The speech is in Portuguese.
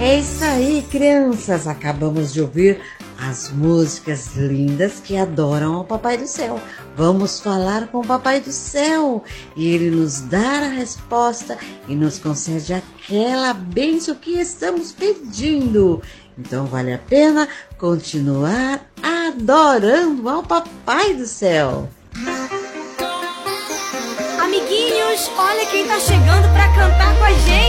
É isso aí, crianças. Acabamos de ouvir as músicas lindas que adoram ao Papai do Céu. Vamos falar com o Papai do Céu e ele nos dá a resposta e nos concede aquela bênção que estamos pedindo. Então vale a pena continuar adorando ao Papai do Céu. Amiguinhos, olha quem tá chegando pra cantar com a gente.